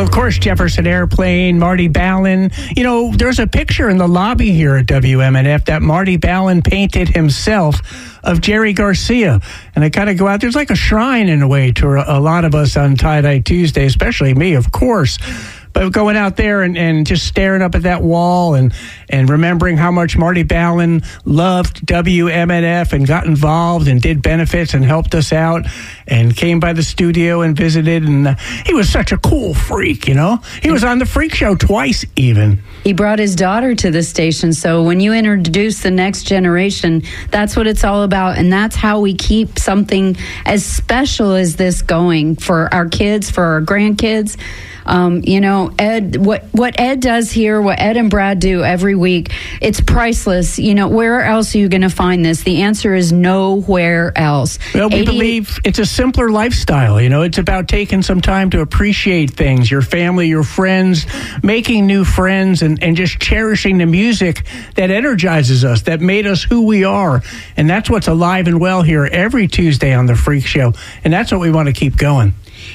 Well, of course, Jefferson Airplane, Marty Ballin. You know, there's a picture in the lobby here at WMNF that Marty Ballin painted himself of Jerry Garcia. And I kind of go out, there's like a shrine in a way to a lot of us on Tie-Dye Tuesday, especially me, of course. But going out there and just staring up at that wall and remembering how much Marty Ballin loved WMNF and got involved and did benefits and helped us out and came by the studio and visited. And he was such a cool freak, you know. He was on the Freak Show twice even. He brought his daughter to the station. So when you introduce the next generation, that's what it's all about. And that's how we keep something as special as this going for our kids, for our grandkids. You know, Ed, what Ed does here, what Ed and Brad do every week, it's priceless. You know, where else are you going to find this? The answer is nowhere else. Well, we believe it's a simpler lifestyle. You know, it's about taking some time to appreciate things, your family, your friends, making new friends, and just cherishing the music that energizes us, that made us who we are. And that's what's alive and well here every Tuesday on The Freak Show. And that's what we want to keep going.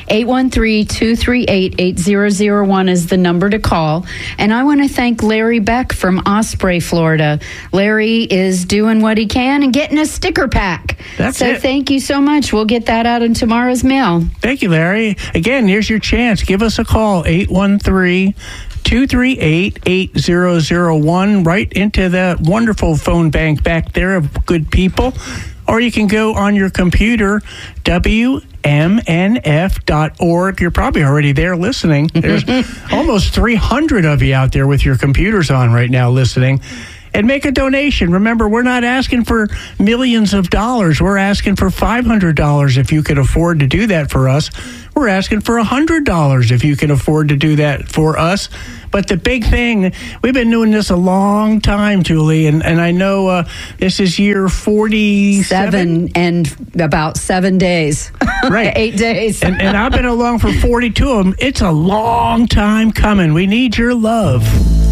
813-238-8001 is the number to call. And I want to thank Larry Beck from Osprey, Florida. Larry is doing what he can and getting a sticker pack. That's so it. Thank you so much. We'll get that out in tomorrow's mail. Thank you, Larry. Again, here's your chance. Give us a call, 813-238-8001, right into the wonderful phone bank back there of good people. Or you can go on your computer, WMNF.org. You're probably already there listening. There's almost 300 of you out there with your computers on right now listening. And make a donation. Remember, we're not asking for millions of dollars. We're asking for $500 if you could afford to do that for us. We're asking for $100 if you can afford to do that for us. But the big thing, we've been doing this a long time, Julie, and I know this is year 47. And about 7 days. Right. 8 days. And I've been along for 42 of them. It's a long time coming. We need your love.